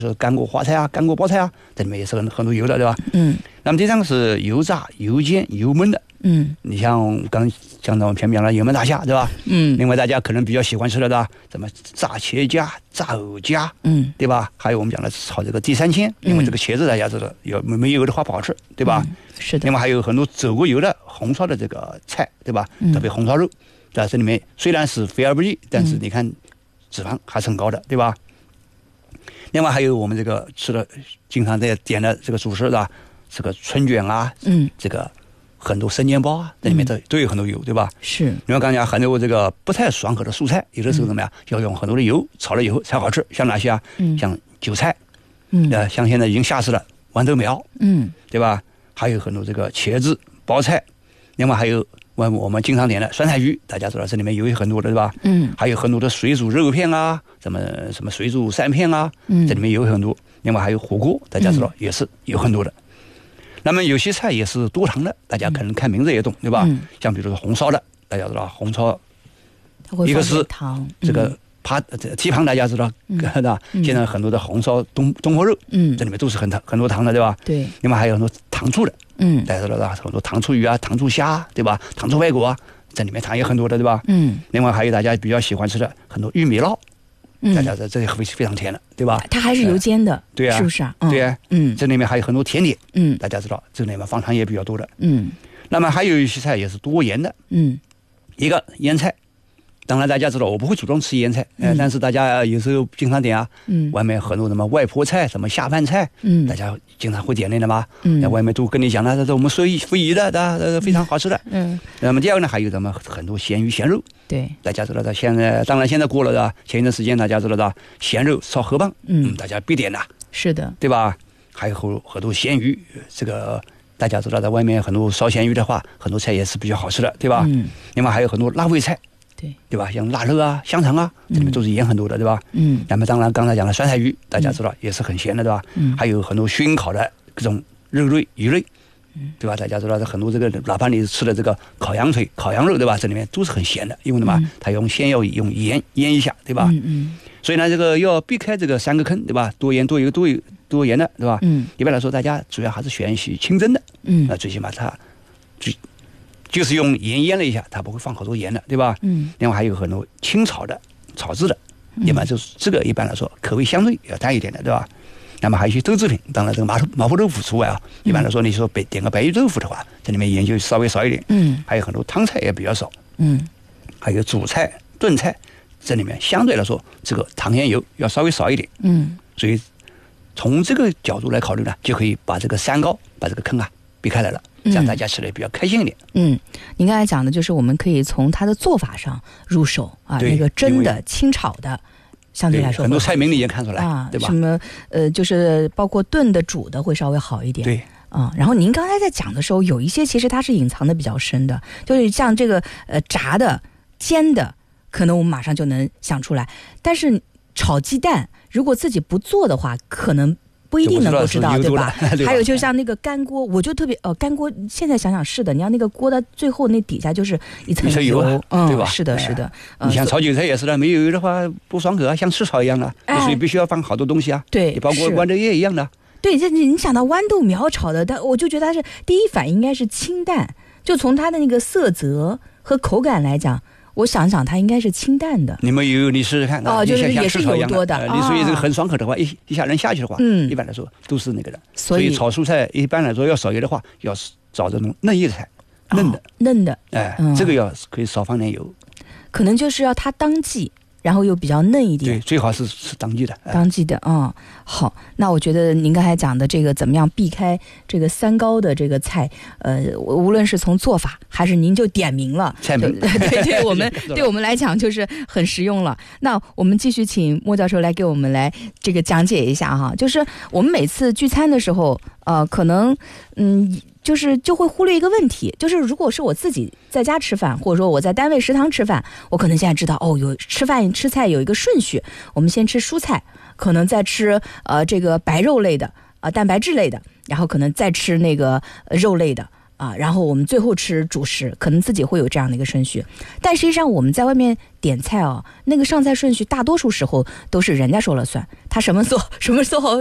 是干锅花菜啊、干锅包菜啊，这里面也是很多油的，对吧？那么第三个是油炸、油煎、油焖的。你像刚讲到我们前面讲的油焖大虾，对吧？另外大家可能比较喜欢吃的，对吧？什么炸茄夹、炸藕夹，对吧？还有我们讲的炒这个地三鲜，因为这个茄子大家知道没油的话不好吃，对吧？ 是的。 另外还有很多走过油的红烧的这个菜，对吧？特别红烧肉，在这里面虽然是肥而不腻，但是你看脂肪还是很高的，对吧？另外还有我们这个吃的经常在点的这个主食的这个春卷啊，这个很多生煎包啊，在里面都有很多油，对吧？是。因为刚才讲很多这个不太爽口的蔬菜，有的时候怎么样，要用很多的油炒了以后才好吃，像哪些啊？像韭菜，像现在已经下市了豌豆苗，对吧？还有很多这个茄子、包菜，另外还有我们经常点的酸菜鱼，大家知道这里面有很多的，对吧？还有很多的水煮肉片啊，什么水煮鳝片啊，这里面有很多。另外还有火锅，大家知道也是有很多的。那么有些菜也是多糖的，大家可能看名字也懂，对吧？像比如说红烧的，大家知道红烧，一个是这个蹄膀，大家知道，对吧？现在很多的红烧东坡肉，这里面都是很多糖的，对吧？对。另外还有很多糖醋的，大家知道吧？很多糖醋鱼啊、糖醋虾，对吧？糖醋排骨啊，这里面糖也很多的，对吧？另外还有大家比较喜欢吃的很多玉米烙。大家这非常甜的，对吧？它还是油煎的，对啊，是不是啊？对啊，这里面还有很多甜点，大家知道这里面放糖也比较多的，那么还有一些菜也是多盐的，一个腌菜，当然大家知道我不会主动吃腌菜，但是大家有时候经常点啊，外面很多什么外婆菜、什么下饭菜，大家经常会点的嘛，外面都跟你讲了，这是我们非遗的，非常好吃的，那么第二个呢，还有什么很多咸鱼咸肉。对，大家知道的，现在过了的，前一段时间大家知道的，咸肉烧河蚌，大家必点的，是的，对吧？还有很多咸鱼，这个大家知道，在外面很多烧咸鱼的话，很多菜也是比较好吃的，对吧？另外还有很多辣味菜，对吧？像腊肉啊、香肠啊，这里面都是盐很多的，对吧？那么当然刚才讲的酸菜鱼，大家知道也是很咸的，对吧？还有很多熏烤的各种肉类、鱼类。对吧？大家知道，很多这个哪怕你吃的这个烤羊腿、烤羊肉，对吧？这里面都是很咸的，因为什么？它用先要用盐腌一下，对吧？所以呢，这个要避开这个三个坑，对吧？多盐、多油、多盐的，对吧？一般来说，大家主要还是选一些清蒸的，最起码它就是用盐腌了一下，它不会放好多盐的，对吧？另外还有很多清炒的、炒制的，一般就是这个一般来说口味相对要淡一点的，对吧？那么还有一些豆制品，当然这个麻婆豆腐除外啊。一般来说，你说点个白玉豆腐的话，这里面盐就稍微少一点。还有很多汤菜也比较少。还有主菜、炖菜，这里面相对来说，这个糖盐油要稍微少一点。所以从这个角度来考虑呢，就可以把这个三高、把这个坑啊避开来了，这样大家吃的比较开心一点。 您刚才讲的就是我们可以从它的做法上入手啊，那个蒸的、清炒的。相对来说， 很多菜名你也看出来啊，对吧？ 什么就是包括炖的、煮的会稍微好一点。对啊，然后您刚才在讲的时候，有一些其实它是隐藏的比较深的，就是像这个炸的、煎的，可能我们马上就能想出来。但是炒鸡蛋，如果自己不做的话，可能不一定能够知道，对吧？还有就像那个干锅，我就特别干锅。现在想想是的，你要那个锅的最后那底下就是一层油， 对吧？ 是的，是的。 你像炒韭菜也是的，没有油的话不爽口啊，像吃草一样的，所以必须要放好多东西啊。对，包括豌豆叶一样的。 对，这你想到豌豆苗炒的，我就觉得它是第一反应应该是清淡，就从它的那个色泽和口感来讲。我想想，它应该是清淡的。 你们你试试看就是也是油多的。 你所以这个很爽口的话，一下人下去的话，一般来说都是那个的。所以炒蔬菜一般来说要少油的话，要找这种嫩叶菜，嫩的，这个可以少放点油。 可能就是要它当季。然后又比较嫩一点， 对，最好是当季的， 当季的好，那我觉得您刚才讲的这个怎么样避开这个三高的这个菜，无论是从做法还是您就点名了， 菜名， 对我们来讲就是很实用了。那我们继续请莫教授来给我们来这个讲解一下哈，就是我们每次聚餐的时候，可能就会忽略一个问题，就是如果是我自己在家吃饭，或者说我在单位食堂吃饭，我可能现在知道有吃菜有一个顺序，我们先吃蔬菜，可能再吃这个白肉类的蛋白质类的，然后可能再吃那个肉类的然后我们最后吃主食，可能自己会有这样的一个顺序。但实际上我们在外面点菜那个上菜顺序大多数时候都是人家说了算，他什么时候